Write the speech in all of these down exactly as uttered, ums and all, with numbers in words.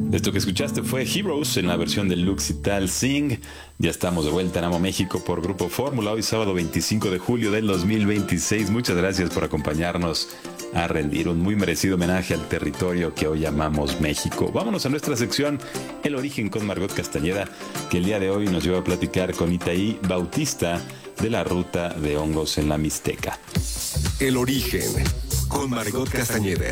Esto que escuchaste fue Heroes en la versión de Luxital Sing. Ya estamos de vuelta en Amo México por Grupo Fórmula, hoy sábado veinticinco de julio del dos mil veintiséis. Muchas gracias por acompañarnos a rendir un muy merecido homenaje al territorio que hoy llamamos México. Vámonos a nuestra sección El Origen con Margot Castañeda, que el día de hoy nos lleva a platicar con Itaí Bautista de la ruta de hongos en la Mixteca. El Origen con Margot Castañeda.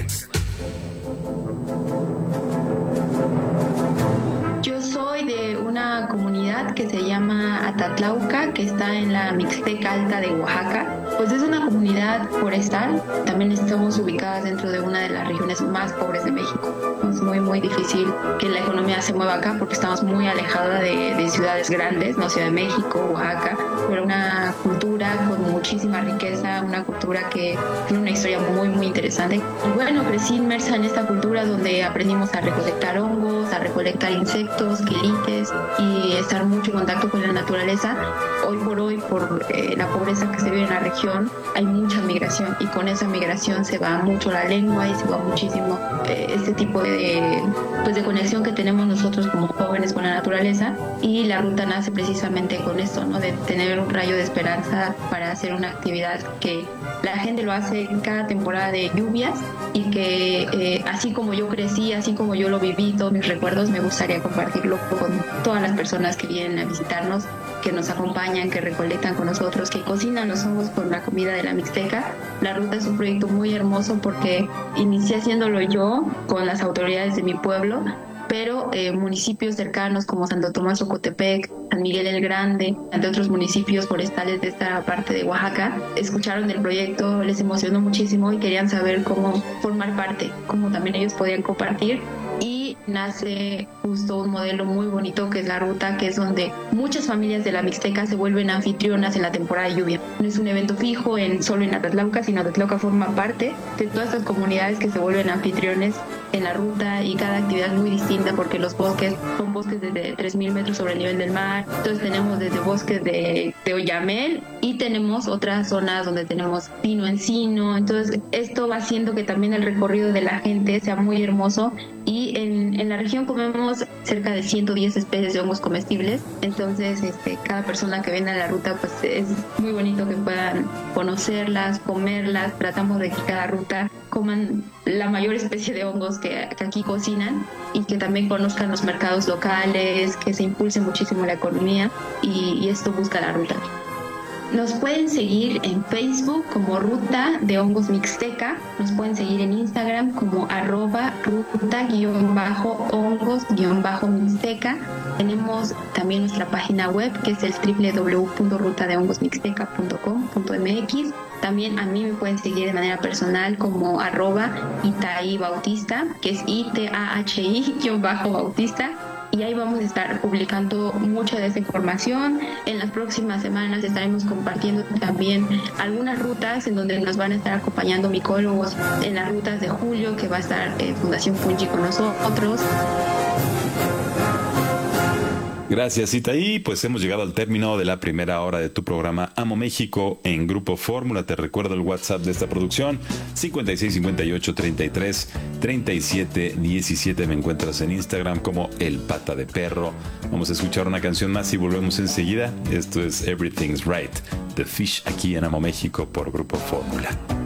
Yo soy de una comunidad que se llama Atatlauca, que está en la Mixteca Alta de Oaxaca. Pues es una comunidad forestal. También estamos ubicadas dentro de una de las regiones más pobres de México. Es muy, muy difícil que la economía se mueva acá porque estamos muy alejadas de, de ciudades grandes, no Ciudad de México, Oaxaca, pero una cultura con muchísima riqueza, una cultura que tiene una historia muy, muy interesante. Y bueno, crecí inmersa en esta cultura donde aprendimos a recolectar hongos, a recolectar insectos, quelites y estar mucho en contacto con la naturaleza. Hoy por hoy, por eh, la pobreza que se vive en la región, hay mucha migración y con esa migración se va mucho la lengua y se va muchísimo eh, este tipo de, pues de conexión que tenemos nosotros como jóvenes con la naturaleza, y la ruta nace precisamente con esto, ¿no? De tener un rayo de esperanza para hacer una actividad que la gente lo hace en cada temporada de lluvias y que eh, así como yo crecí, así como yo lo viví, todos mis recuerdos, me gustaría compartirlo con todas las personas que vienen a visitarnos, que nos acompañan, que recolectan con nosotros, que cocinan los hongos con la comida de la Mixteca. La ruta es un proyecto muy hermoso porque inicié haciéndolo yo con las autoridades de mi pueblo, pero eh, municipios cercanos como Santo Tomás Ocotepec, San Miguel el Grande, entre otros municipios forestales de esta parte de Oaxaca, escucharon el proyecto, les emocionó muchísimo y querían saber cómo formar parte, cómo también ellos podían compartir. Y nace justo un modelo muy bonito que es la ruta, que es donde muchas familias de la Mixteca se vuelven anfitrionas en la temporada de lluvia. No es un evento fijo en, solo en Atatlauca, sino Atatlauca forma parte de todas estas comunidades que se vuelven anfitriones en la ruta, y cada actividad es muy distinta porque los bosques son bosques desde tres mil metros sobre el nivel del mar. Entonces tenemos desde bosques de, de oyamel y tenemos otras zonas donde tenemos pino encino. Entonces esto va haciendo que también el recorrido de la gente sea muy hermoso. Y en, en la región comemos cerca de ciento diez especies de hongos comestibles. Entonces este, cada persona que viene a la ruta, pues es muy bonito que puedan conocerlas, comerlas. Tratamos de que cada ruta coman la mayor especie de hongos que, que aquí cocinan, y que también conozcan los mercados locales, que se impulse muchísimo la economía, y, y esto busca la ruta. Nos pueden seguir en Facebook como Ruta de Hongos Mixteca. Nos pueden seguir en Instagram como arroba ruta-hongos-mixteca. Tenemos también nuestra página web, que es el doble u doble u doble u punto ruta de hongos mixteca punto com punto m x. También a mí me pueden seguir de manera personal como arroba Itaí Bautista, que es I T A H I-Bautista. Y ahí vamos a estar publicando mucha de esa información. En las próximas semanas estaremos compartiendo también algunas rutas en donde nos van a estar acompañando micólogos en las rutas de julio, que va a estar eh, Fundación Fungi con nosotros. Gracias, Itaí. Pues hemos llegado al término de la primera hora de tu programa Amo México en Grupo Fórmula. Te recuerdo el WhatsApp de esta producción: cincuenta y seis, cincuenta y ocho, treinta y tres, treinta y siete, diecisiete. Me encuentras en Instagram como El Pata de Perro. Vamos a escuchar una canción más y volvemos enseguida. Esto es Everything's Right, The Fish, aquí en Amo México por Grupo Fórmula.